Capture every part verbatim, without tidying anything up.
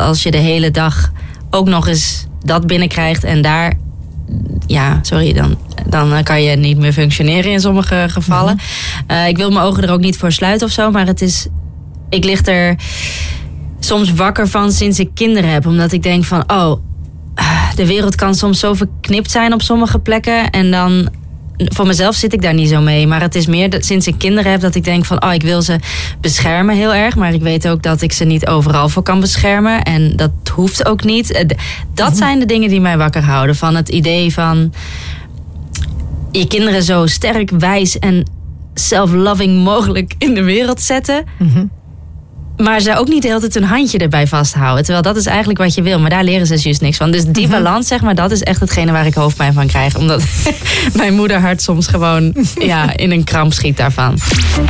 als je de hele dag ook nog eens dat binnenkrijgt en daar, ja, sorry, dan, dan kan je niet meer functioneren in sommige gevallen. Mm-hmm. Uh, ik wil mijn ogen er ook niet voor sluiten of zo, maar het is, ik lig er soms wakker van sinds ik kinderen heb, omdat ik denk van, oh, de wereld kan soms zo verknipt zijn op sommige plekken en dan, voor mezelf zit ik daar niet zo mee. Maar het is meer dat, sinds ik kinderen heb dat ik denk van, oh, ik wil ze beschermen heel erg. Maar ik weet ook dat ik ze niet overal voor kan beschermen. En dat hoeft ook niet. Dat mm-hmm. zijn de dingen die mij wakker houden. Van het idee van je kinderen zo sterk, wijs en self-loving mogelijk in de wereld zetten. Mm-hmm. Maar ze ook niet de hele tijd een handje erbij vasthouden. Terwijl dat is eigenlijk wat je wil. Maar daar leren ze juist niks van. Dus die mm-hmm. balans, zeg maar, dat is echt hetgene waar ik hoofdpijn van krijg. Omdat mijn moederhart soms gewoon ja, in een kramp schiet daarvan.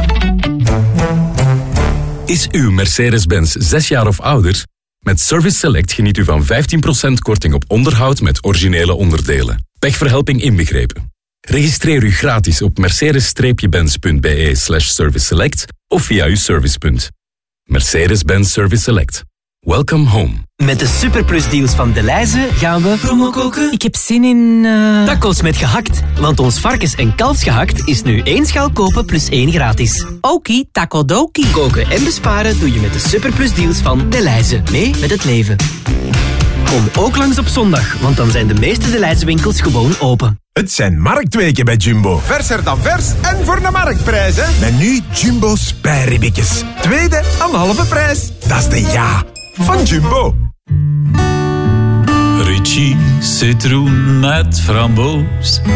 Is uw Mercedes-Benz zes jaar of ouder? Met Service Select geniet u van vijftien procent korting op onderhoud met originele onderdelen. Pechverhelping inbegrepen. Registreer u gratis op mercedes-benz.be slash service select of via uw servicepunt. Mercedes-Benz Service Select. Welcome home. Met de Superplus deals van Delhaize gaan we promo koken. Ik heb zin in Uh... tacos met gehakt. Want ons varkens- en kalfsgehakt is nu één schaal kopen plus één gratis. Okie, takodoki. Koken en besparen doe je met de Superplus deals van Delhaize. Mee met het leven. Kom ook langs op zondag, want dan zijn de meeste Delhaize winkels gewoon open. Het zijn marktweken bij Jumbo. Verser dan vers en voor de marktprijs, hè? Met nu Jumbo spijribbetjes. Tweede aan halve prijs. Dat is de ja van Jumbo. Ritchie, citroen met framboos.